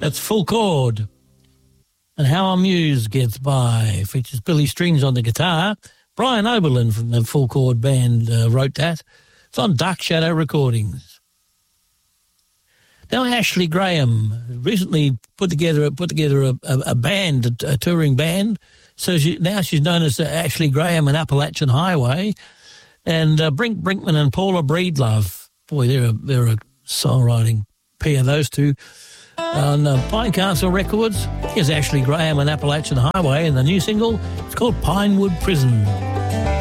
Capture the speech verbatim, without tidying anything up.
That's Full Chord. And How Our Muse Gets By features Billy Strings on the guitar. Brian Oberlin from the Full Chord band uh, wrote that. It's on Dark Shadow Recordings. Now Ashley Graham recently put together put together a, a, a band, a, a touring band. So she, now she's known as Ashley Graham and Appalachian Highway. And uh, Brink Brinkman and Paula Breedlove, boy, they're a, they're a songwriting pair, those two. On uh, Pine Castle Records, here's Ashley Graham and Appalachian Highway, and the new single, it's called Pinewood Prison.